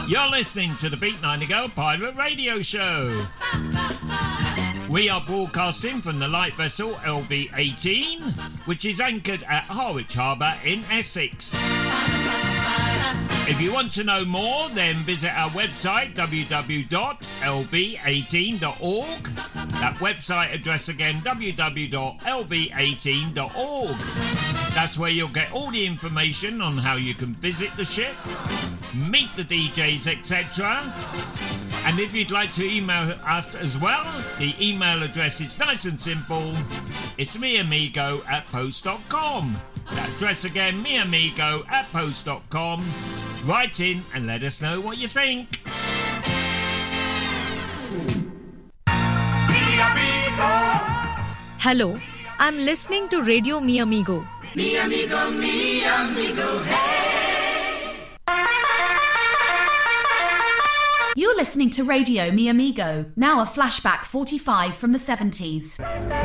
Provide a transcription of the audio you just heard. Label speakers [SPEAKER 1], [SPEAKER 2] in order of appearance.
[SPEAKER 1] You're listening to the Beat Nightingale Pirate Radio Show. We are broadcasting from the light vessel LV-18, which is anchored at Harwich Harbour in Essex. If you want to know more, then visit our website www.lv18.org. That website address again, www.lv18.org. That's where you'll get all the information on how you can visit the ship, meet the DJs, etc. And if you'd like to email us as well, the email address is nice and simple. It's miamigo@post.com. That address again, miamigo@post.com. Write in and let us know what you think.
[SPEAKER 2] Hello, I'm listening to Radio Mi Amigo.
[SPEAKER 3] Mi amigo, hey.
[SPEAKER 4] You're listening to Radio Mi Amigo, now a flashback 45 from the 70s.